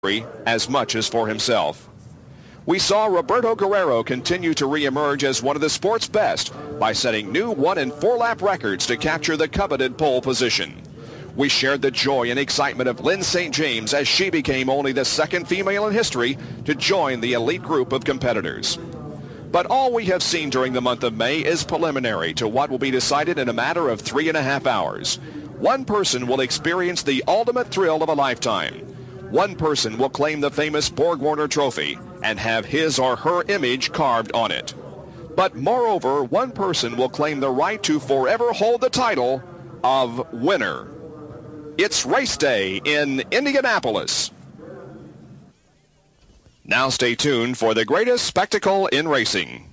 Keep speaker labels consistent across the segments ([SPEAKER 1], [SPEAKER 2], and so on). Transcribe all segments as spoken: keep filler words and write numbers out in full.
[SPEAKER 1] as much as for himself. We saw Roberto Guerrero continue to reemerge as one of the sport's best by setting new one and four lap records to capture the coveted pole position. We shared the joy and excitement of Lyn Saint James as she became only the second female in history to join the elite group of competitors. But all we have seen during the month of May is preliminary to what will be decided in a matter of three and a half hours. One person will experience the ultimate thrill of a lifetime. One person will claim the famous Borg-Warner Trophy and have his or her image carved on it. But moreover, one person will claim the right to forever hold the title of winner. It's race day in Indianapolis. Now stay tuned for the greatest spectacle in racing.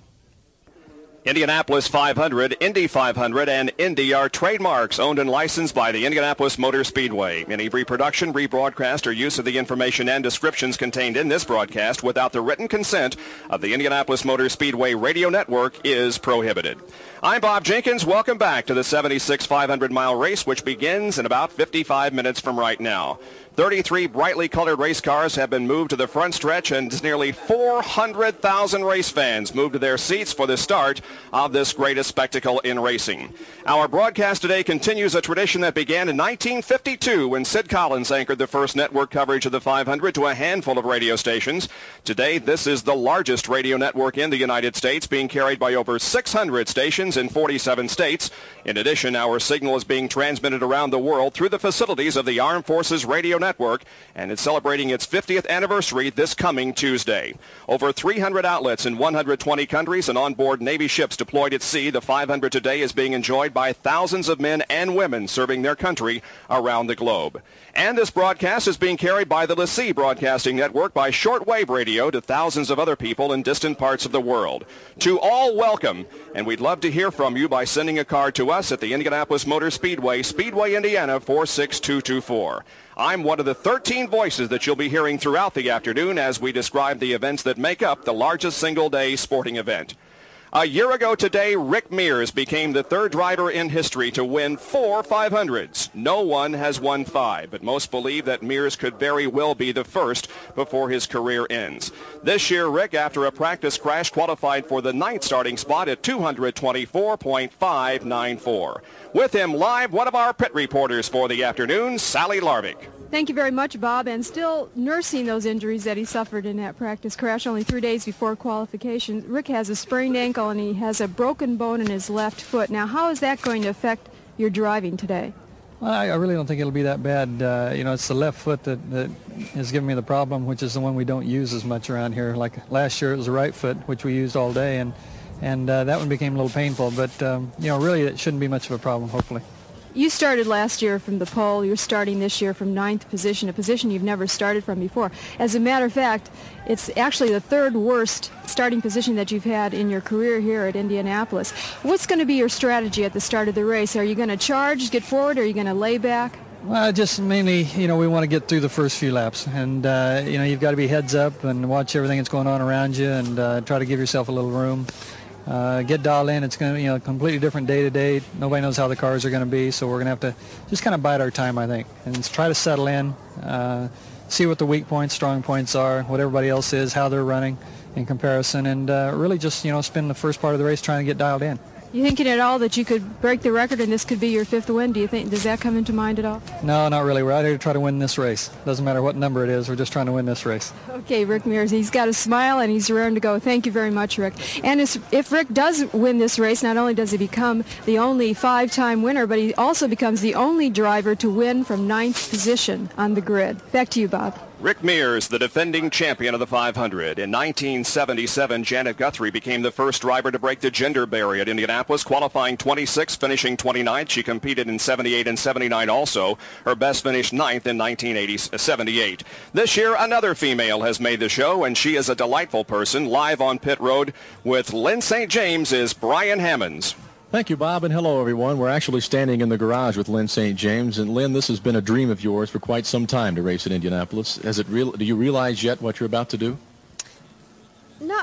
[SPEAKER 1] Indianapolis five hundred, Indy five hundred, and Indy are trademarks owned and licensed by the Indianapolis Motor Speedway. Any reproduction, rebroadcast, or use of the information and descriptions contained in this broadcast without the written consent of the Indianapolis Motor Speedway Radio Network is prohibited. I'm Bob Jenkins. Welcome back to the seventy-six five hundred mile race, which begins in about fifty-five minutes from right now. thirty-three brightly colored race cars have been moved to the front stretch, and nearly four hundred thousand race fans moved to their seats for the start of this greatest spectacle in racing. Our broadcast today continues a tradition that began in nineteen fifty-two when Sid Collins anchored the first network coverage of the five hundred to a handful of radio stations. Today, this is the largest radio network in the United States, being carried by over six hundred stations in forty-seven states. In addition, our signal is being transmitted around the world through the facilities of the Armed Forces Radio Network, and it's celebrating its fiftieth anniversary this coming Tuesday. Over three hundred outlets in one hundred twenty countries and onboard Navy ships deployed at sea, the five hundred today is being enjoyed by thousands of men and women serving their country around the globe. And this broadcast is being carried by the LaCie Broadcasting Network by shortwave radio to thousands of other people in distant parts of the world. To all, welcome, and we'd love to hear from you by sending a card to us at the Indianapolis Motor Speedway, Speedway, Indiana, four six two two four. I'm one of the thirteen voices that you'll be hearing throughout the afternoon as we describe the events that make up the largest single-day sporting event. A year ago today, Rick Mears became the third driver in history to win four five hundreds. No one has won five, but most believe that Mears could very well be the first before his career ends. This year, Rick, after a practice crash, qualified for the ninth starting spot at two twenty-four point five nine four. With him live, one of our pit reporters for the afternoon, Sally Larvik.
[SPEAKER 2] Thank you very much, Bob. And still nursing those injuries that he suffered in that practice crash only three days before qualification. Rick has a sprained ankle and he has a broken bone in his left foot. Now, how is that going to affect your driving today?
[SPEAKER 3] Well, I, I really don't think it'll be that bad. Uh, you know, it's the left foot that, that has given me the problem, which is the one we don't use as much around here. Like last year, it was the right foot, which we used all day, and and uh, that one became a little painful. But um, you know, really, it shouldn't be much of a problem, hopefully.
[SPEAKER 2] You started last year from the pole. You're starting this year from ninth position, a position you've never started from before. As a matter of fact, it's actually the third worst starting position that you've had in your career here at Indianapolis. What's going to be your strategy at the start of the race? Are you going to charge, get forward, or are you going to lay back?
[SPEAKER 3] Well, just mainly, you know, we want to get through the first few laps. And, uh, you know, you've got to be heads up and watch everything that's going on around you and uh, try to give yourself a little room. Uh, get dialed in. It's going to, you know, completely different day to day. Nobody knows how the cars are going to be, so we're going to have to just kind of bide our time, I think, and try to settle in, uh, see what the weak points, strong points are, what everybody else is, how they're running in comparison, and uh, really just, you know, spend the first part of the race trying to get dialed in.
[SPEAKER 2] You thinking at all that you could break the record and this could be your fifth win? Do you think, does that come into mind at all?
[SPEAKER 3] No, not really. We're out here to try to win this race. Doesn't matter what number it is. We're just trying to win this race.
[SPEAKER 2] Okay, Rick Mears. He's got a smile and he's raring to go. Thank you very much, Rick. And if Rick does win this race, not only does he become the only five-time winner, but he also becomes the only driver to win from ninth position on the grid. Back to you, Bob.
[SPEAKER 1] Rick Mears, the defending champion of the five hundred. In nineteen seventy-seven, Janet Guthrie became the first driver to break the gender barrier at Indianapolis, qualifying twenty-sixth, finishing twenty-ninth. She competed in seventy-eight and seventy-nine also. Her best finished ninth in nineteen seventy-eight. This year, another female has made the show, and she is a delightful person. Live on pit road with Lyn Saint James is Brian Hammonds.
[SPEAKER 4] Thank you, Bob, and hello, everyone. We're actually standing in the garage with Lyn Saint James. And, Lyn, this has been a dream of yours for quite some time to race at Indianapolis. Has it real? Do you realize yet what you're about to do?
[SPEAKER 2] Not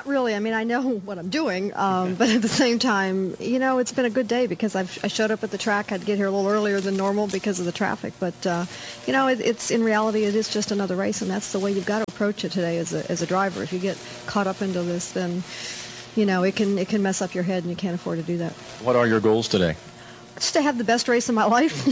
[SPEAKER 5] not really. I mean, I know what I'm doing, um, but at the same time, you know, it's been a good day because I've, I showed up at the track. I had to get here a little earlier than normal because of the traffic. But, uh, you know, it, it's in reality, it is just another race, and that's the way you've got to approach it today as a, as a driver. If you get caught up into this, then, you know, it can, it can mess up your head, and you can't afford to do that.
[SPEAKER 4] What are your goals today?
[SPEAKER 5] Just to have the best race of my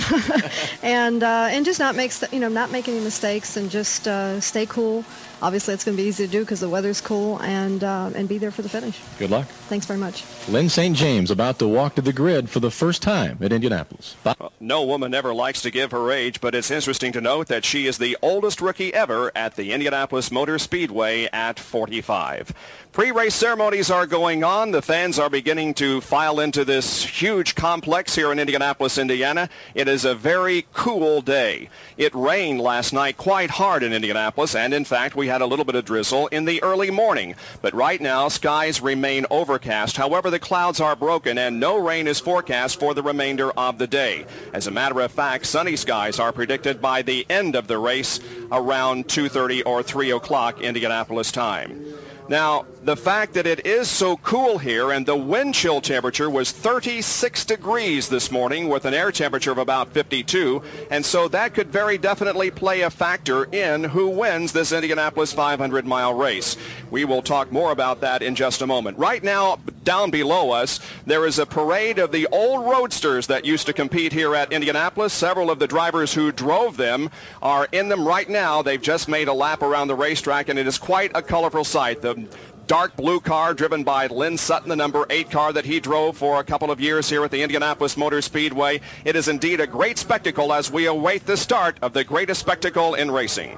[SPEAKER 5] life, and uh, and just not make you know not make any mistakes, and just uh, stay cool. Obviously, it's going to be easy to do because the weather's cool, and uh, and be there for the finish.
[SPEAKER 4] Good luck.
[SPEAKER 5] Thanks very much.
[SPEAKER 4] Lyn Saint James about to walk to the grid for the first time at Indianapolis. Bye.
[SPEAKER 1] Well, no woman ever likes to give her age, but it's interesting to note that she is the oldest rookie ever at the Indianapolis Motor Speedway at forty-five. Pre-race ceremonies are going on. The fans are beginning to file into this huge complex here in Indianapolis, Indiana. It is a very cool day. It rained last night quite hard in Indianapolis, and in fact, we had a little bit of drizzle in the early morning. But right now, skies remain overcast. However, the clouds are broken, and no rain is forecast for the remainder of the day. As a matter of fact, sunny skies are predicted by the end of the race around two thirty or three o'clock Indianapolis time. Now, the fact that it is so cool here, and the wind chill temperature was thirty-six degrees this morning with an air temperature of about fifty-two, and so that could very definitely play a factor in who wins this Indianapolis five hundred mile race. We will talk more about that in just a moment. Right now, down below us, there is a parade of the old roadsters that used to compete here at Indianapolis. Several of the drivers who drove them are in them right now. They've just made a lap around the racetrack, and it is quite a colorful sight. The dark blue car driven by Lynn Sutton, the number eight car that he drove for a couple of years here at the Indianapolis Motor Speedway. It is indeed a great spectacle as we await the start of the greatest spectacle in racing.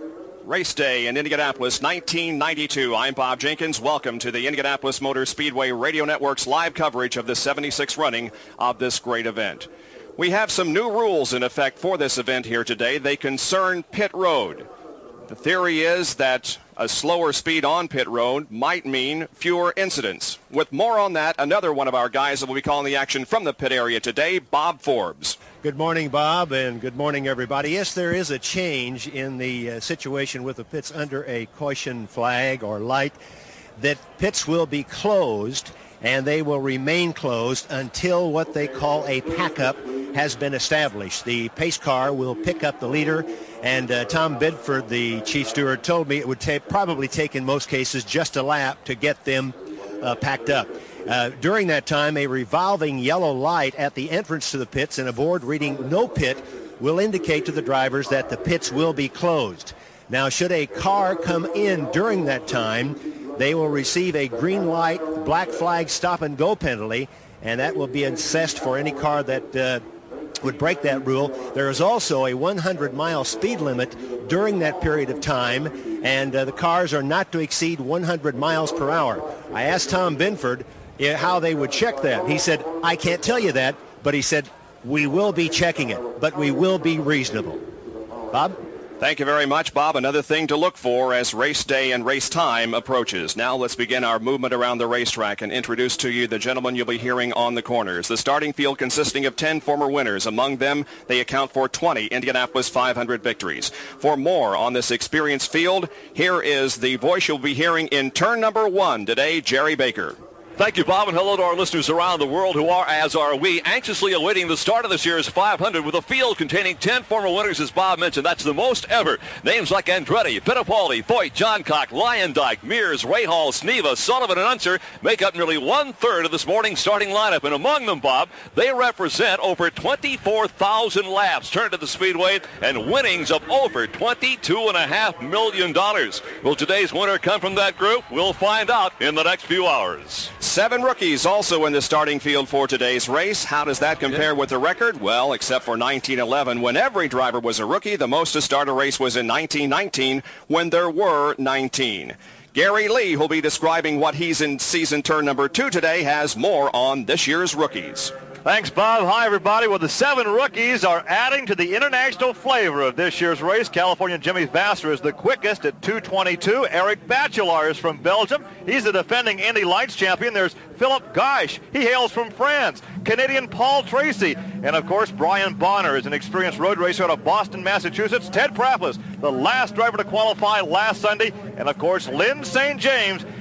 [SPEAKER 1] Race day in Indianapolis, nineteen ninety-two. I'm Bob Jenkins. Welcome to the Indianapolis Motor Speedway Radio Network's live coverage of the seventy-sixth running of this great event. We have some new rules in effect for this event here today. They concern pit road. The theory is that a slower speed on pit road might mean fewer incidents. With more on that, another one of our guys that will be calling the action from the pit area today, Bob Forbes.
[SPEAKER 6] Good morning, Bob, and good morning, everybody. Yes, there is a change in the uh, situation with the pits under a caution flag or light, that pits will be closed, and they will remain closed until what they call a pack-up has been established. The pace car will pick up the leader, and uh, Tom Bedford, the chief steward, told me it would ta- probably take, in most cases, just a lap to get them uh, packed up. Uh, during that time, a revolving yellow light at the entrance to the pits and a board reading no pit will indicate to the drivers that the pits will be closed. Now, should a car come in during that time, they will receive a green light, black flag stop and go penalty, and that will be assessed for any car that uh, would break that rule. There is also a one hundred mile speed limit during that period of time, and uh, the cars are not to exceed one hundred miles per hour. I asked Tom Benford uh, how they would check that. He said, I can't tell you that, but he said, we will be checking it, but we will be reasonable. Bob?
[SPEAKER 1] Thank you very much, Bob. Another thing to look for as race day and race time approaches. Now let's begin our movement around the racetrack and introduce to you the gentlemen you'll be hearing on the corners. The starting field consisting of ten former winners. Among them, they account for twenty Indianapolis five hundred victories. For more on this experienced field, here is the voice you'll be hearing in turn number one today, Jerry Baker.
[SPEAKER 7] Thank you, Bob, and hello to our listeners around the world who are, as are we, anxiously awaiting the start of this year's five hundred with a field containing ten former winners, as Bob mentioned. That's the most ever. Names like Andretti, Fittipaldi, Foyt, Johncock, Lyondike, Mears, Rahal, Sneva, Sullivan, and Unser make up nearly one-third of this morning's starting lineup. And among them, Bob, they represent over twenty-four thousand laps turned at the Speedway and winnings of over twenty-two point five million dollars. Will today's winner come from that group? We'll find out in the next few hours.
[SPEAKER 1] Seven rookies also in the starting field for today's race. How does that compare with the record? Well, except for nineteen eleven, when every driver was a rookie, the most to start a race was in nineteen nineteen, when there were nineteen. Gary Lee, who'll be describing what he's in season turn number two today, has more on this year's rookies.
[SPEAKER 8] Thanks, Bob. Hi, everybody. Well, the seven rookies are adding to the international flavor of this year's race. California Jimmy Vasser is the quickest at two twenty-two. Eric Bachelard is from Belgium. He's the defending Indy Lights champion. There's Philip Geisch. He hails from France. Canadian Paul Tracy. And, of course, Brian Bonner is an experienced road racer out of Boston, Massachusetts. Ted Prapples, the last driver to qualify last Sunday. And, of course, Lyn Saint James.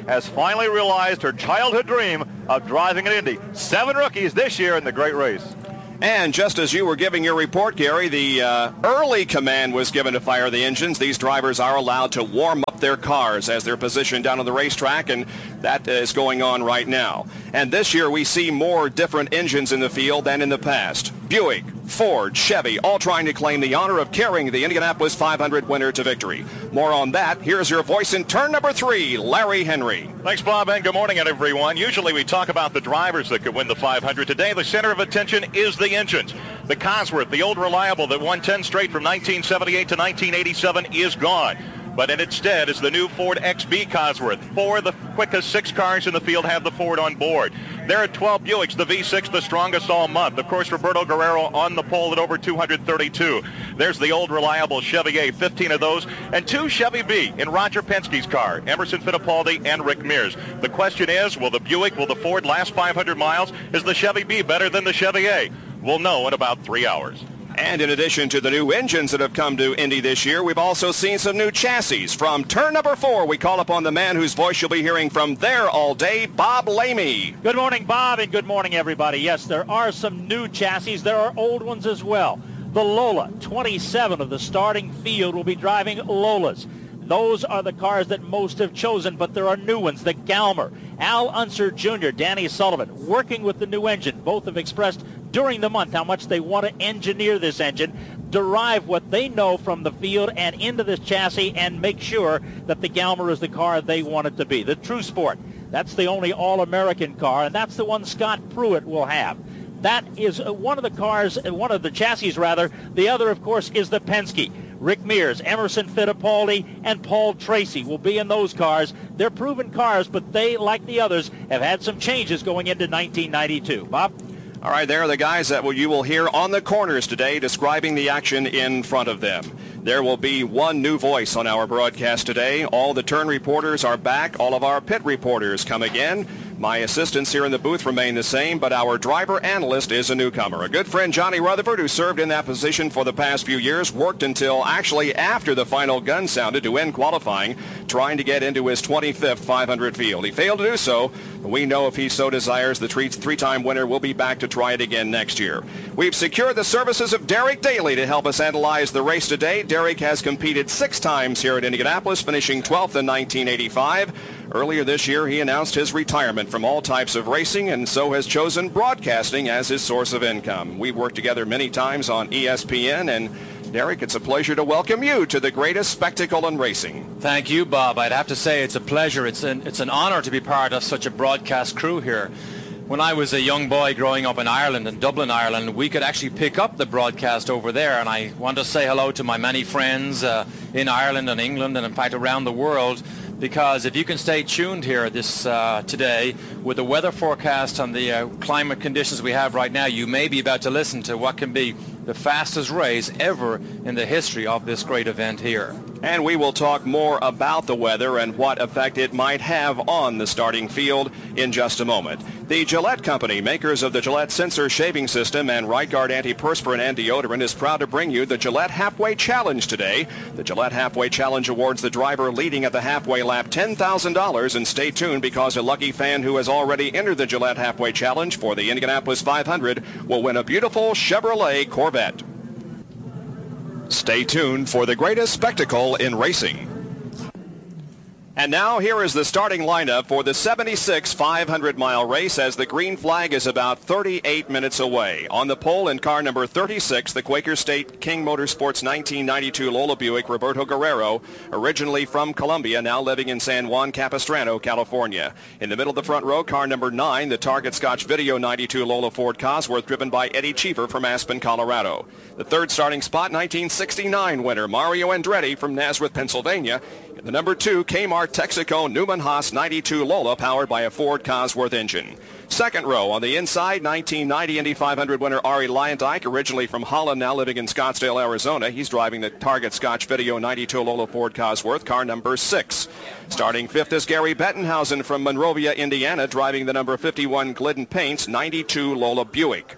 [SPEAKER 8] has finally realized her childhood dream of driving an Indy. Seven rookies this year in the great race.
[SPEAKER 1] And just as you were giving your report, Gary, the uh, early command was given to fire the engines. These drivers are allowed to warm up their cars as they're positioned down on the racetrack, and that is going on right now. And this year we see more different engines in the field than in the past. Buick, Ford, Chevy, all trying to claim the honor of carrying the Indianapolis five hundred winner to victory. More on that. Here's your voice in turn number three, Larry Henry.
[SPEAKER 7] Thanks, Bob, and good morning, everyone. Usually we talk about the drivers that could win the five hundred. Today, the center of attention is the engines. The Cosworth, the old reliable that won ten straight from nineteen seventy-eight to nineteen eighty-seven, is gone. But in its stead is the new Ford X B Cosworth. Four of the quickest six cars in the field have the Ford on board. There are twelve Buicks, the V six, the strongest all month. Of course, Roberto Guerrero on the pole at over two hundred thirty-two. There's the old reliable Chevy A, fifteen of those, and two Chevy B in Roger Penske's car, Emerson Fittipaldi and Rick Mears. The question is, will the Buick, will the Ford last five hundred miles? Is the Chevy B better than the Chevy A? We'll know in about three hours.
[SPEAKER 1] And in addition to the new engines that have come to Indy this year, we've also seen some new chassis. From turn number four, we call upon the man whose voice you'll be hearing from there all day, Bob Lamey.
[SPEAKER 9] Good morning, Bob, and good morning, everybody. Yes, there are some new chassis. There are old ones as well. The Lola, twenty-seven of the starting field will be driving Lolas. Those are the cars that most have chosen, but there are new ones. The Galmer, Al Unser Junior, Danny Sullivan, working with the new engine. Both have expressed during the month how much they want to engineer this engine, derive what they know from the field and into this chassis, and make sure that the Galmer is the car they want it to be. The True Sport, that's the only All-American car, and that's the one Scott Pruitt will have. That is one of the cars, one of the chassis rather. The other, of course, is the Penske. Rick Mears, Emerson Fittipaldi, and Paul Tracy will be in those cars. They're proven cars, but they, like the others, have had some changes going into nineteen ninety-two. Bob?
[SPEAKER 1] All right, there are the guys that will, you will hear on the corners today describing the action in front of them. There will be one new voice on our broadcast today. All the turn reporters are back. All of our pit reporters come again. My assistants here in the booth remain the same, but our driver analyst is a newcomer. A good friend, Johnny Rutherford, who served in that position for the past few years, worked until actually after the final gun sounded to end qualifying, trying to get into his twenty-fifth five hundred field. He failed to do so, but we know if he so desires, the three-time winner will be back to try it again next year. We've secured the services of Derek Daly to help us analyze the race today. Derek has competed six times here at Indianapolis, finishing twelfth in nineteen eighty-five. Earlier this year, he announced his retirement from all types of racing, and so has chosen broadcasting as his source of income. We've worked together many times on E S P N, and Derek, it's a pleasure to welcome you to the greatest spectacle in racing.
[SPEAKER 10] Thank you, Bob. I'd have to say it's a pleasure. It's an, it's an honor to be part of such a broadcast crew here. When I was a young boy growing up in Ireland, in Dublin, Ireland, we could actually pick up the broadcast over there, and I want to say hello to my many friends uh, in Ireland and England and, in fact, around the world, because if you can stay tuned here this uh, today with the weather forecast and the uh, climate conditions we have right now, you may be about to listen to what can be the fastest race ever in the history of this great event here.
[SPEAKER 1] And we will talk more about the weather and what effect it might have on the starting field in just a moment. The Gillette Company, makers of the Gillette Sensor Shaving System and Right Guard Antiperspirant and Deodorant, is proud to bring you the Gillette Halfway Challenge today. The Gillette Halfway Challenge awards the driver leading at the halfway lap ten thousand dollars, and stay tuned because a lucky fan who has already entered the Gillette Halfway Challenge for the Indianapolis five hundred will win a beautiful Chevrolet Corvette. Stay tuned for the greatest spectacle in racing. And now here is the starting lineup for the seventy-six five hundred mile race as the green flag is about thirty-eight minutes away. On the pole in car number thirty-six, the Quaker State King Motorsports nineteen ninety-two Lola Buick, Roberto Guerrero, originally from Colombia, now living in San Juan Capistrano, California. In the middle of the front row, car number nine, the Target Scotch Video ninety-two Lola Ford Cosworth, driven by Eddie Cheever from Aspen, Colorado. The third starting spot, nineteen sixty-nine winner Mario Andretti from Nazareth, Pennsylvania. In the number two, Kmart Texaco Newman Haas ninety-two Lola, powered by a Ford Cosworth engine. Second row on the inside, nineteen ninety Indy five hundred winner Arie Luyendyk, originally from Holland, now living in Scottsdale, Arizona. He's driving the Target Scotch Video ninety-two Lola Ford Cosworth, car number six. Starting fifth is Gary Bettenhausen from Monrovia, Indiana, driving the number fifty-one Glidden Paints ninety-two Lola Buick.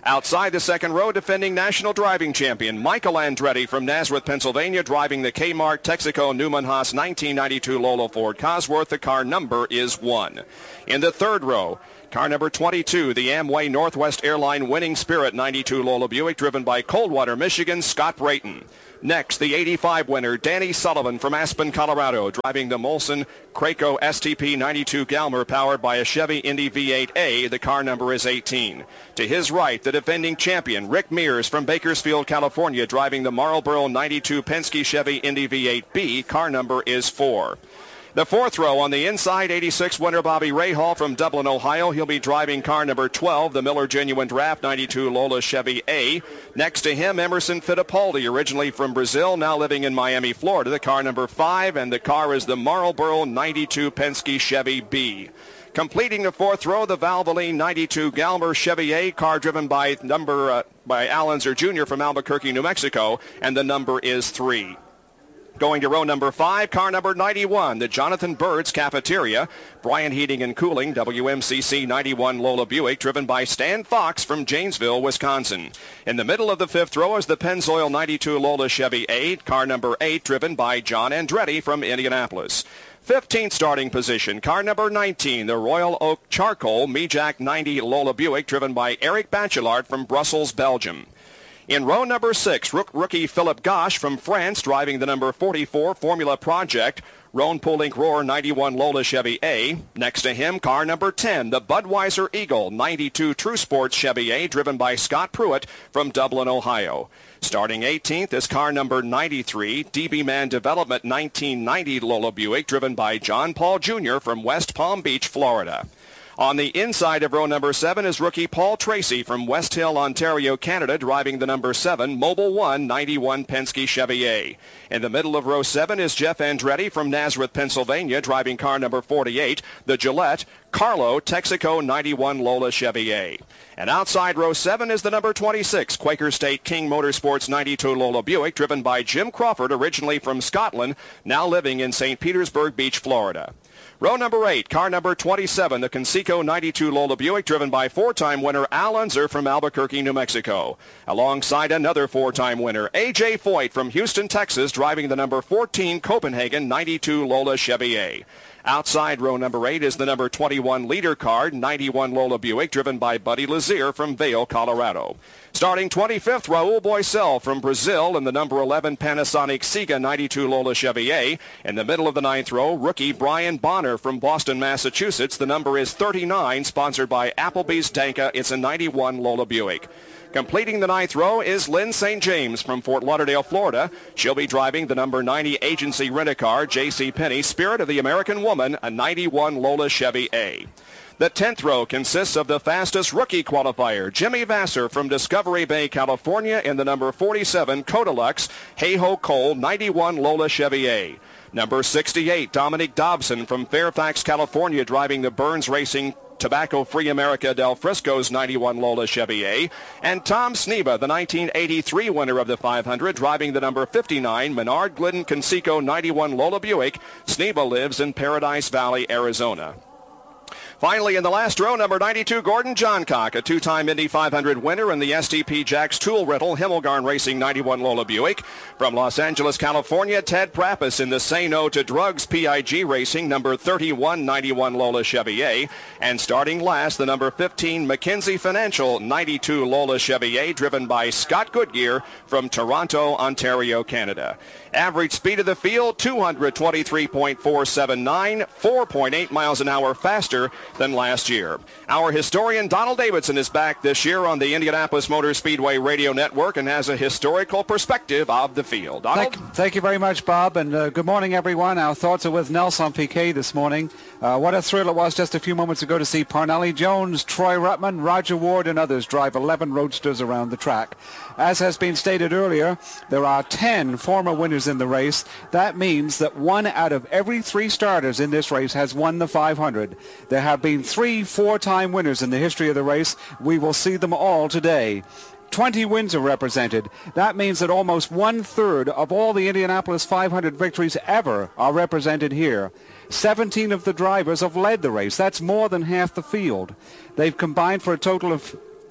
[SPEAKER 1] Outside the second row, defending national driving champion Michael Andretti from Nazareth, Pennsylvania, driving the Kmart Texaco Newman Haas nineteen ninety-two Lola Ford Cosworth. The car number is one. In the third row, car number twenty-two, the Amway Northwest Airline Winning Spirit ninety-two Lola Buick, driven by Coldwater, Michigan, Scott Brayton. Next, the eighty-five winner, Danny Sullivan from Aspen, Colorado, driving the Molson Craco S T P ninety-two Galmer, powered by a Chevy Indy V eight A. The car number is eighteen. To his right, the defending champion, Rick Mears from Bakersfield, California, driving the Marlboro ninety-two Penske Chevy Indy V eight B. Car number is four. The fourth row on the inside, eighty-six winner Bobby Rahal from Dublin, Ohio. He'll be driving car number twelve, the Miller Genuine Draft ninety-two Lola Chevy A. Next to him, Emerson Fittipaldi, originally from Brazil, now living in Miami, Florida. The car number five, and the car is the Marlboro ninety-two Penske Chevy B. Completing the fourth row, the Valvoline ninety-two Galmer Chevy A, car driven by number uh, by Al Unser Junior from Albuquerque, New Mexico, and the number is three. Going to row number five, car number ninety-one, the Jonathan Birds Cafeteria, Brian Heating and Cooling, W M C C ninety-one Lola Buick, driven by Stan Fox from Janesville, Wisconsin. In the middle of the fifth row is the Pennzoil ninety-two Lola Chevy A, car number eight, driven by John Andretti from Indianapolis. fifteenth starting position, car number nineteen, the Royal Oak Charcoal Mijak ninety Lola Buick, driven by Eric Bachelard from Brussels, Belgium. In row number six, rook, rookie Philip Gosch from France, driving the number forty-four Formula Project, Roan Poulenc Roar ninety-one Lola Chevy A. Next to him, car number ten, the Budweiser Eagle ninety-two True Sports Chevy A, driven by Scott Pruitt from Dublin, Ohio. Starting eighteenth is car number ninety-three, D B Man Development nineteen ninety Lola Buick, driven by John Paul Junior from West Palm Beach, Florida. On the inside of row number seven is rookie Paul Tracy from West Hill, Ontario, Canada, driving the number seven Mobile One ninety-one Penske Chevy A. In the middle of row seven is Jeff Andretti from Nazareth, Pennsylvania, driving car number forty-eight, the Gillette Carlo Texaco ninety-one Lola Chevy A. And outside row seven is the number twenty-six Quaker State King Motorsports ninety-two Lola Buick, driven by Jim Crawford, originally from Scotland, now living in Saint Petersburg Beach, Florida. Row number eight, car number twenty-seven, the Conseco ninety-two Lola Buick, driven by four-time winner Al Unser from Albuquerque, New Mexico. Alongside another four-time winner, A J Foyt from Houston, Texas, driving the number fourteen Copenhagen ninety-two Lola Chevy A. Outside row number eight is the number twenty-one Leader Card ninety-one Lola Buick, driven by Buddy Lazier from Vail, Colorado. Starting twenty-fifth, Raul Boisel from Brazil in the number eleven Panasonic Sega ninety-two Lola Chevy A. In the middle of the ninth row, rookie Brian Bonner from Boston, Massachusetts. The number is thirty-nine, sponsored by Applebee's Danka. It's a ninety-one Lola Buick. Completing the ninth row is Lynn Saint James from Fort Lauderdale, Florida. She'll be driving the number ninety Agency Rent-A-Car J C Penney Spirit of the American Woman, a ninety-one Lola Chevy A. The tenth row consists of the fastest rookie qualifier, Jimmy Vasser from Discovery Bay, California, in the number forty-seven Codilux Hey-Ho Cole ninety-one Lola Chevy A. Number sixty-eight, Dominic Dobson from Fairfax, California, driving the Burns Racing Tobacco-Free America Del Frisco's ninety-one Lola Chevy A. And Tom Sneva, the nineteen eighty-three winner of the five hundred, driving the number fifty-nine Menard Glidden Conseco ninety-one Lola Buick. Sneva lives in Paradise Valley, Arizona. Finally, in the last row, number ninety-two, Gordon Johncock, a two-time Indy five hundred winner in the S T P Jack's Tool Rental Himmelgarn Racing ninety-one Lola Buick. From Los Angeles, California, Ted Prappis in the Say No to Drugs P I G Racing number thirty-one ninety-one Lola Chevy A. And starting last, the number fifteen McKinsey Financial ninety-two Lola Chevy A, driven by Scott Goodyear from Toronto, Ontario, Canada. Average speed of the field, two hundred twenty-three point four seven nine, four point eight miles an hour faster than last year. Our historian Donald Davidson is back this year on the Indianapolis Motor Speedway Radio Network and has a historical perspective of the field. Donald?
[SPEAKER 11] Thank, thank you very much, Bob, and uh, good morning, everyone. Our thoughts are with Nelson Piquet this morning. Uh, what a thrill it was just a few moments ago to see Parnelli Jones, Troy Ruttman, Roger Ward, and others drive eleven roadsters around the track. As has been stated earlier, there are ten former winners in the race. That means that one out of every three starters in this race has won the five hundred. There have been three four-time winners in the history of the race. We will see them all today. twenty wins are represented. That means that almost one-third of all the Indianapolis five hundred victories ever are represented here. seventeen of the drivers have led the race. That's more than half the field. They've combined for a total of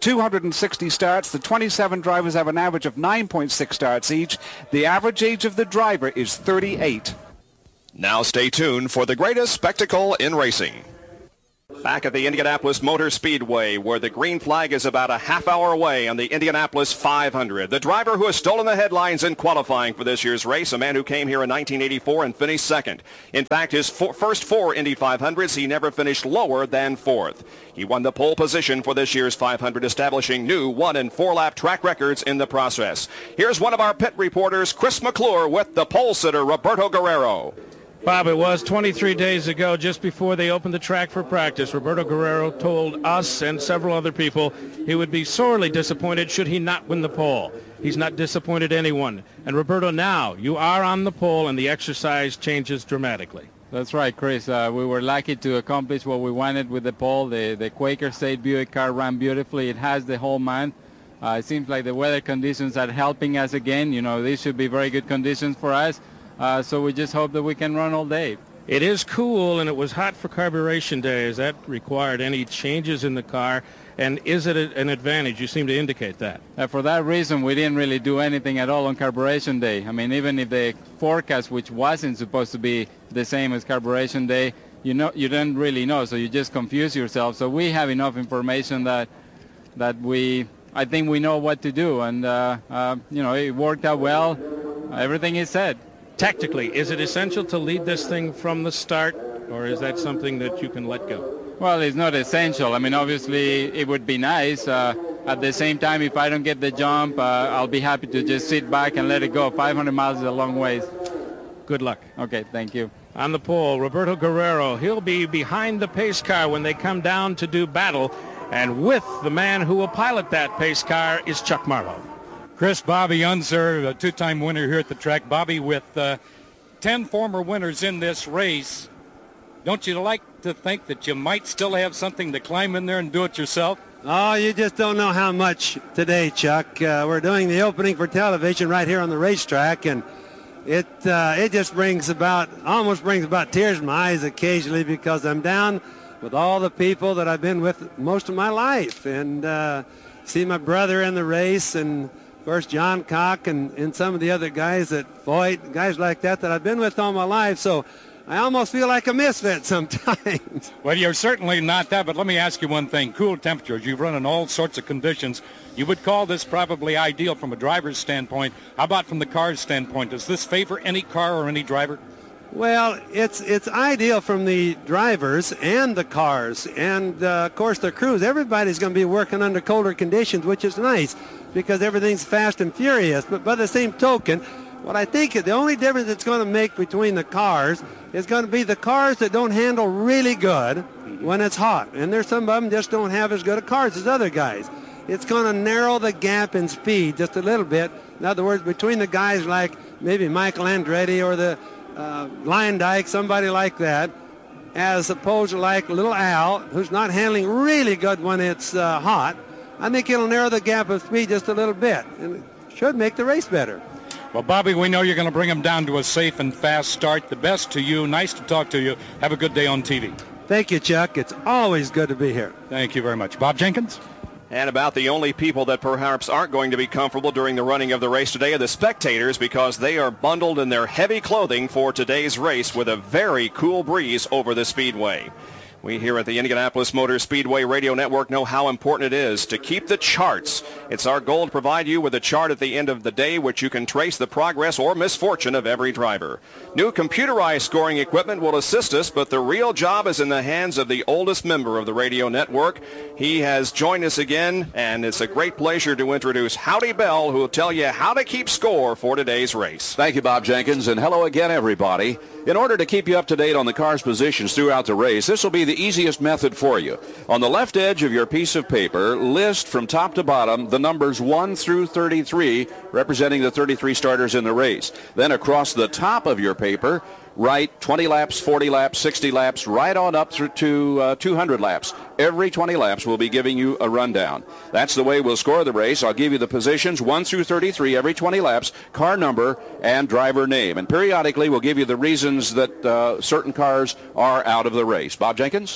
[SPEAKER 11] two hundred sixty starts. The twenty-seven drivers have an average of nine point six starts each. The average age of the driver is thirty-eight.
[SPEAKER 1] Now stay tuned for the greatest spectacle in racing. Back at the Indianapolis Motor Speedway, where the green flag is about a half hour away on the Indianapolis five hundred. The driver who has stolen the headlines in qualifying for this year's race, a man who came here in nineteen eighty-four and finished second. In fact, his four, first four Indy five hundreds, he never finished lower than fourth. He won the pole position for this year's five hundred, establishing new one- and four-lap track records in the process. Here's one of our pit reporters, Chris McClure, with the pole sitter, Roberto Guerrero.
[SPEAKER 12] Bob, it was twenty-three days ago, just before they opened the track for practice. Roberto Guerrero told us and several other people he would be sorely disappointed should he not win the pole. He's not disappointed anyone. And Roberto, now you are on the pole and the exercise changes dramatically.
[SPEAKER 13] That's right, Chris. Uh, we were lucky to accomplish what we wanted with the pole. The, the Quaker State Buick car ran beautifully. It has the whole month. Uh, it seems like the weather conditions are helping us again. You know, these should be very good conditions for us. Uh, so we just hope that we can run all day.
[SPEAKER 12] It is cool, and it was hot for carburation day. Has that required any changes in the car, and is it a, an advantage? You seem to indicate that.
[SPEAKER 13] Uh, for that reason, we didn't really do anything at all on carburation day. I mean, even if the forecast, which wasn't supposed to be the same as carburation day, you know, you don't really know, so you just confuse yourself. So we have enough information that that we, I think we know what to do, and uh, uh, you know, it worked out well. Everything is said.
[SPEAKER 12] Tactically, is it essential to lead this thing from the start, or is that something that you can let go?
[SPEAKER 13] Well, it's not essential. I mean, obviously, it would be nice. Uh, at the same time, if I don't get the jump, uh, I'll be happy to just sit back and let it go. five hundred miles is a long ways.
[SPEAKER 12] Good luck.
[SPEAKER 13] Okay, thank you.
[SPEAKER 12] On the pole, Roberto Guerrero. He'll be behind the pace car when they come down to do battle. And with the man who will pilot that pace car is Chuck Marlowe.
[SPEAKER 14] Chris, Bobby Unser, a two-time winner here at the track. Bobby, with uh, ten former winners in this race, don't you like to think that you might still have something to climb in there and do it yourself?
[SPEAKER 15] Oh, you just don't know how much today, Chuck. Uh, we're doing the opening for television right here on the racetrack, and it uh, it just brings about, almost brings about tears in my eyes occasionally, because I'm down with all the people that I've been with most of my life, and uh, see my brother in the race, and of course, John Cock and, and some of the other guys at Foyt, guys like that that I've been with all my life. So I almost feel like a misfit sometimes.
[SPEAKER 14] Well, you're certainly not that, but let me ask you one thing. Cool temperatures, you've run in all sorts of conditions. You would call this probably ideal from a driver's standpoint. How about from the car's standpoint? Does this favor any car or any driver?
[SPEAKER 15] Well, it's it's ideal from the drivers and the cars and, uh, of course, the crews. Everybody's going to be working under colder conditions, which is nice because everything's fast and furious. But by the same token, what I think the only difference it's going to make between the cars is going to be the cars that don't handle really good when it's hot. And there's some of them just don't have as good a cars as other guys. It's going to narrow the gap in speed just a little bit. In other words, between the guys like maybe Michael Andretti or the Uh, Lion Dyke, somebody like that, as opposed to like Little Al, who's not handling really good when it's uh, hot. I think it'll narrow the gap of speed just a little bit, and it should make the race better.
[SPEAKER 14] Well, Bobby, we know you're going to bring them down to a safe and fast start. The best to you. Nice to talk to you. Have a good day on T V.
[SPEAKER 15] Thank you, Chuck. It's always good to be here.
[SPEAKER 14] Thank you very much. Bob Jenkins?
[SPEAKER 1] And about the only people that perhaps aren't going to be comfortable during the running of the race today are the spectators, because they are bundled in their heavy clothing for today's race with a very cool breeze over the speedway. We here at the Indianapolis Motor Speedway Radio Network know how important it is to keep the charts. It's our goal to provide you with a chart at the end of the day which you can trace the progress or misfortune of every driver. New computerized scoring equipment will assist us, but the real job is in the hands of the oldest member of the radio network. He has joined us again, and it's a great pleasure to introduce Howdy Bell, who will tell you how to keep score for today's race.
[SPEAKER 16] Thank you, Bob Jenkins, and hello again, everybody. In order to keep you up to date on the car's positions throughout the race, this will be the easiest method for you. On the left edge of your piece of paper, list from top to bottom the numbers one through thirty-three, representing the thirty-three starters in the race. Then across the top of your paper, write twenty laps, forty laps, sixty laps, right on up through to uh, two hundred laps. Every twenty laps we'll be giving you a rundown. That's the way we'll score the race. I'll give you the positions one through thirty-three every twenty laps, car number, and driver name. And periodically we'll give you the reasons that uh, certain cars are out of the race. Bob Jenkins?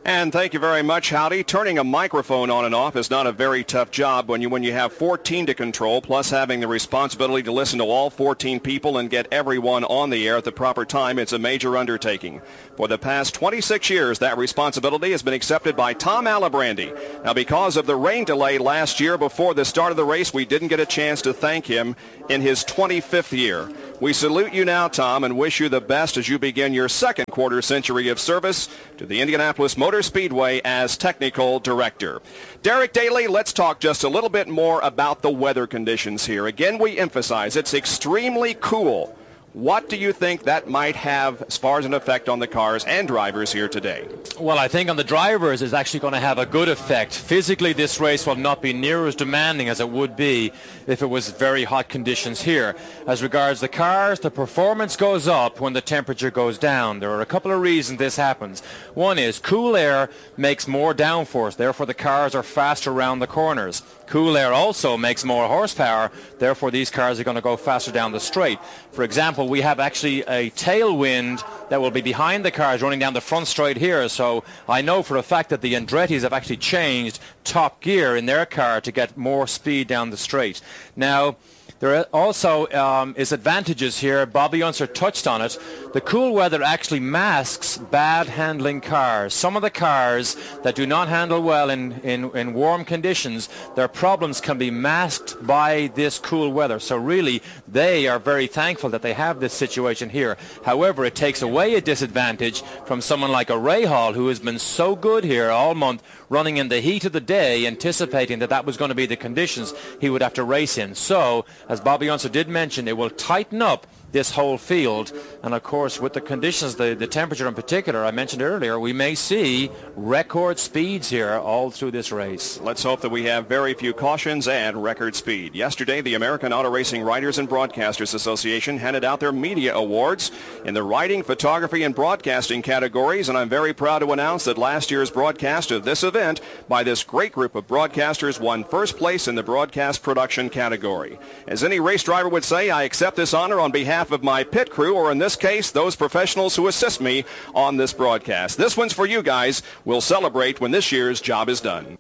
[SPEAKER 1] And thank you very much, Howdy. Turning a microphone on and off is not a very tough job when you when you have fourteen to control, plus having the responsibility to listen to all fourteen people and get everyone on the air at the proper time. It's a major undertaking. For the past twenty-six years, that responsibility has been accepted by Tom Alibrandi. Now, because of the rain delay last year before the start of the race, we didn't get a chance to thank him in his twenty-fifth year. We salute you now, Tom, and wish you the best as you begin your second quarter century of service to the Indianapolis Motor Speedway as technical director. Derek Daly, let's talk just a little bit more about the weather conditions here. Again, we emphasize it's extremely cool. What do you think that might have as far as an effect on the cars and drivers here today?
[SPEAKER 10] Well, I think on the drivers it's actually going to have a good effect. Physically, this race will not be near as demanding as it would be if it was very hot conditions here. As regards the cars, the performance goes up when the temperature goes down. There are a couple of reasons this happens. One is cool air makes more downforce, therefore the cars are faster around the corners. Cool air also makes more horsepower, therefore these cars are going to go faster down the straight. For example, we have actually a tailwind that will be behind the cars running down the front straight here, so I know for a fact that the Andretti's have actually changed top gear in their car to get more speed down the straight. Now, there also um, is advantages here. Bobby Unser touched on it. The cool weather actually masks bad handling cars. Some of the cars that do not handle well in, in, in warm conditions, their problems can be masked by this cool weather. So really, they are very thankful that they have this situation here. However, it takes away a disadvantage from someone like a Rahal, who has been so good here all month, running in the heat of the day, anticipating that that was going to be the conditions he would have to race in. So, as Bobby Unser did mention, it will tighten up this whole field, and of course with the conditions, the, the temperature in particular, I mentioned earlier, we may see record speeds here all through this race.
[SPEAKER 1] Let's hope that we have very few cautions and record speed. Yesterday, the American Auto Racing Writers and Broadcasters Association handed out their media awards in the writing, photography, and broadcasting categories, and I'm very proud to announce that last year's broadcast of this event by this great group of broadcasters won first place in the broadcast production category. As any race driver would say, I accept this honor on behalf of my pit crew, or in this case, those professionals who assist me on this broadcast. This one's for you guys. We'll celebrate when this year's job is done.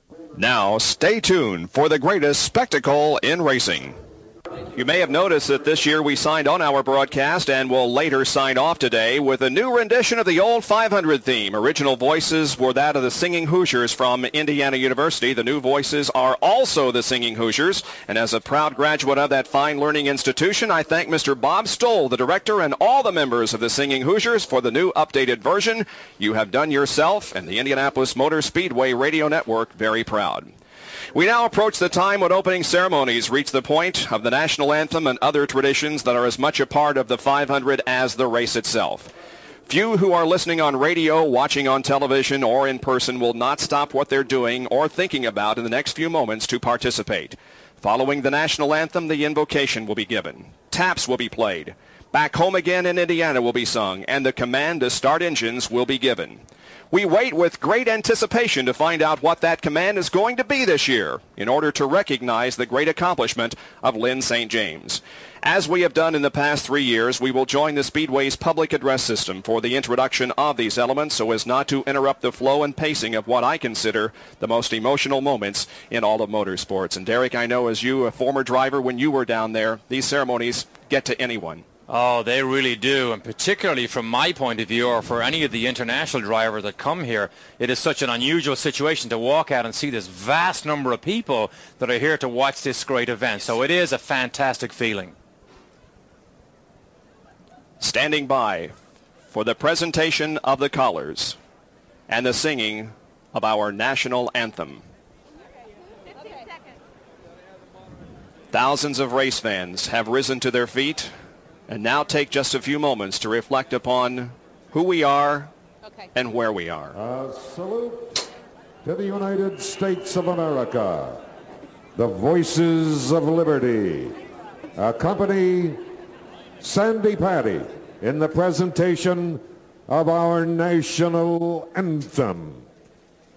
[SPEAKER 1] Now, stay tuned for the greatest spectacle in racing. You may have noticed that this year we signed on our broadcast and will later sign off today with a new rendition of the old five hundred theme. Original voices were that of the Singing Hoosiers from Indiana University. The new voices are also the Singing Hoosiers. And as a proud graduate of that fine learning institution, I thank Mister Bob Stoll, the director, and all the members of the Singing Hoosiers for the new updated version. You have done yourself and the Indianapolis Motor Speedway Radio Network very proud. We now approach the time when opening ceremonies reach the point of the national anthem and other traditions that are as much a part of the five hundred as the race itself. Few who are listening on radio, watching on television, or in person will not stop what they're doing or thinking about in the next few moments to participate. Following the national anthem, the invocation will be given. Taps will be played. Back Home Again in Indiana will be sung, and the command to start engines will be given. We wait with great anticipation to find out what that command is going to be this year in order to recognize the great accomplishment of Lyn Saint James. As we have done in the past three years, we will join the Speedway's public address system for the introduction of these elements so as not to interrupt the flow and pacing of what I consider the most emotional moments in all of motorsports. And Derek, I know as you, a former driver, when you were down there, these ceremonies get to anyone.
[SPEAKER 10] Oh, they really do, and particularly from my point of view, or for any of the international drivers that come here, it is such an unusual situation to walk out and see this vast number of people that are here to watch this great event. So it is a fantastic feeling.
[SPEAKER 1] Standing by for the presentation of the colors and the singing of our national anthem. Thousands of race fans have risen to their feet and now take just a few moments to reflect upon who we are okay. and where we are.
[SPEAKER 17] A salute to the United States of America, the Voices of Liberty. Accompany Sandy Patty in the presentation of our national anthem.